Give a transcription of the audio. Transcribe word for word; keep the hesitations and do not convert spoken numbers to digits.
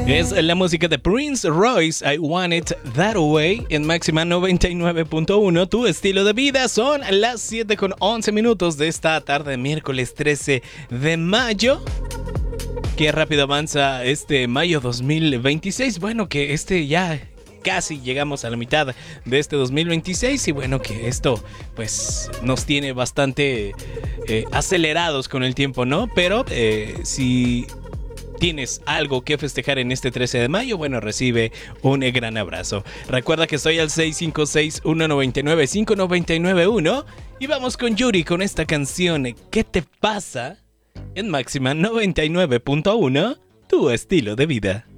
Es la música de Prince Royce, I Want It That Way, en Máxima noventa y nueve punto uno, tu estilo de vida. Son las siete con once minutos de esta tarde, miércoles trece de mayo. Qué rápido avanza este mayo dos mil veintiséis. Bueno, que este ya casi llegamos a la mitad de este dos mil veintiséis y bueno, que esto pues nos tiene bastante eh, acelerados con el tiempo, ¿no? Pero eh, si tienes algo que festejar en este trece de mayo, bueno, recibe un gran abrazo. Recuerda que estoy al seis cinco seis, uno nueve nueve, cinco nueve nueve uno y vamos con Yuri con esta canción ¿Qué te pasa? En Máxima noventa y nueve punto uno, tu estilo de vida.